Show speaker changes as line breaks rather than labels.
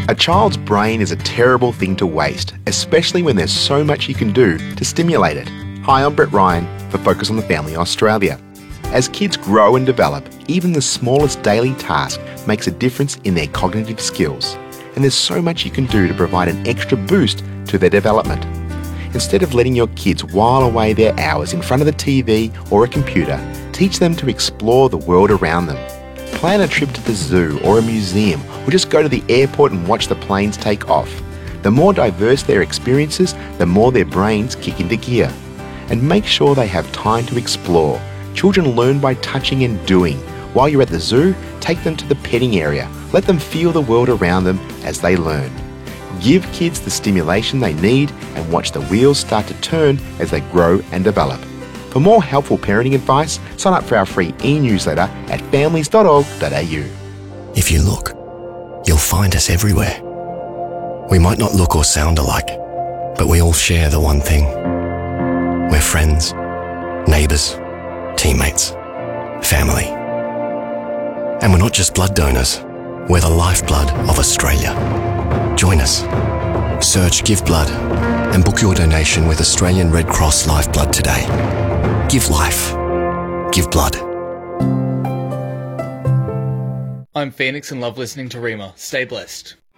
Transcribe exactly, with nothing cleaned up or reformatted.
A child's brain is a terrible thing to waste, especially when there's so much you can do to stimulate it. Hi, I'm Brett Ryan for Focus on the Family Australia. As kids grow and develop, even the smallest daily task makes a difference in their cognitive skills. And there's so much you can do to provide an extra boost to their development. Instead of letting your kids while away their hours in front of the T V or a computer, teach them to explore the world around them. Plan a trip to the zoo or a museum, or just go to the airport and watch the planes take off. The more diverse their experiences, the more their brains kick into gear. And make sure they have time to explore. Children learn by touching and doing. While you're at the zoo, take them to the petting area. Let them feel the world around them as they learn. Give kids the stimulation they need and watch the wheels start to turn as they grow and develop. For more helpful parenting advice, sign up for our free e-newsletter at families dot org dot a u.
If you look, you'll find us everywhere. We might not look or sound alike, but we all share the one thing. We're friends, neighbours, teammates, family. And we're not just blood donors, we're the lifeblood of Australia. Join us. Search Give Blood and book your donation with Australian Red Cross Lifeblood today. Give life. Give blood.
I'm Phoenix and love listening to Rima. Stay blessed.